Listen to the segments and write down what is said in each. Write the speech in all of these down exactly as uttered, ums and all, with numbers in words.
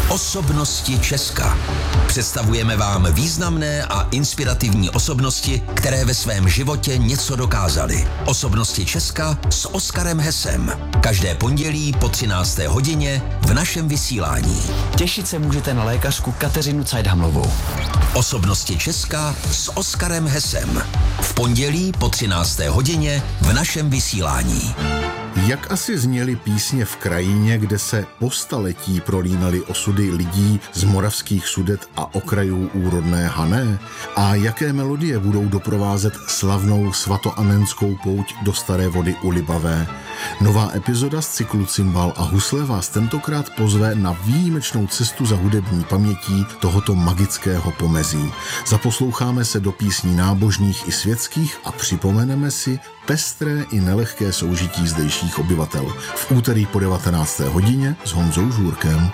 Osobnosti Česka. Představujeme vám významné a inspirativní osobnosti, které ve svém životě něco dokázaly. Osobnosti Česka s Oskarem Hesem. Každé pondělí po třinácté hodině v našem vysílání. Těšit se můžete na lékařku Kateřinu Cajdhamlovou. Osobnosti Česka s Oskarem Hesem. V pondělí po třinácté hodině v našem vysílání. Jak asi zněly písně v krajině, kde se po staletí prolínaly osudy lidí z moravských Sudet a okrajů úrodné Hané? A jaké melodie budou doprovázet slavnou svatoanenskou pouť do Staré Vody u Libavé? Nová epizoda z cyklu Cimbál a husle vás tentokrát pozve na výjimečnou cestu za hudební pamětí tohoto magického pomezí. Zaposloucháme se do písní nábožných i světských a připomeneme si pestré i nelehké soužití zdejších obyvatel. V úterý po devatenácté hodině s Honzou Žůrkem.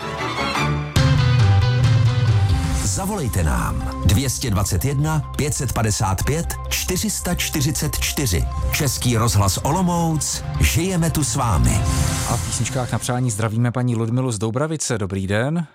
Zavolejte nám dvě stě dvacet jedna pět set padesát pět čtyři sta čtyřicet čtyři. Český rozhlas Olomouc, žijeme tu s vámi. A v písničkách na přání zdravíme paní Ludmilu z Doubravice. Dobrý den.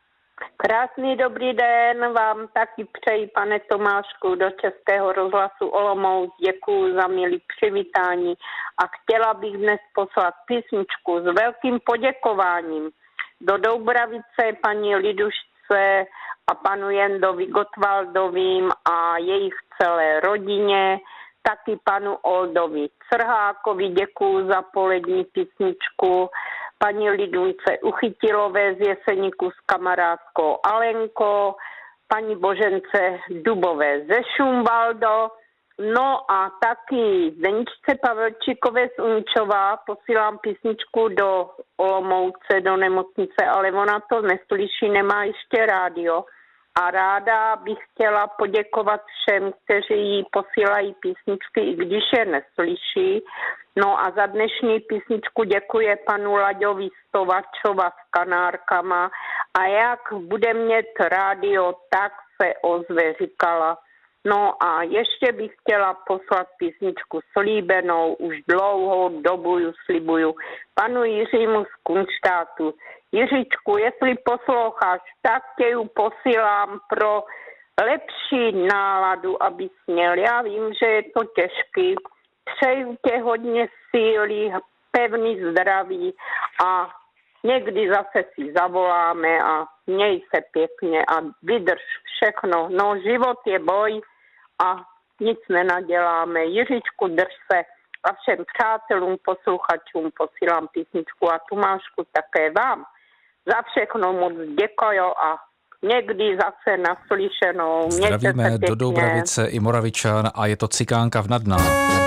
Krásný dobrý den vám taky přeji, pane Tomášku, do Českého rozhlasu Olomouc. Děkuju za milý přivítání a chtěla bych dnes poslat písničku s velkým poděkováním do Doubravice paní Lidušce a panu Jendovi Gottwaldovým a jejich celé rodině, taky panu Oldovi Crhákovi děkuju za polední písničku, paní Lidunce Uchytilové z Jeseníku s kamarádkou Alenkou, paní Božence Dubové ze Šumvaldo, no a taky Zeničce Pavelčíkové z Unčova posílám písničku do Olomouce, do nemocnice, ale ona to neslyší, nemá ještě rádio. A ráda bych chtěla poděkovat všem, kteří jí posílají písničky, i když je neslyší. No a za dnešní písničku děkuje panu Laďovi Stovačova s Kanárkama. A jak bude mít rádio, tak se ozve, říkala. No a ještě bych chtěla poslat písničku slíbenou, už dlouhou dobu ju slibuju, panu Jiřímu z Kunštátu. Jiříčku, jestli posloucháš, tak tě ju posílám pro lepší náladu, aby směl. Já vím, že je to těžký. Přeju tě hodně síly, pevný zdraví a někdy zase si zavoláme a měj se pěkně a vydrž všechno. No, život je boj a nic nenaděláme. Jiříčku, drž se a všem přátelům, posluchačům posílám písničku a Tomášku také vám. Za všechno moc děkuju a někdy zase naslyšenou. Zdravíme do Doubravice i Moravičan a je to Cikánka v Nadná.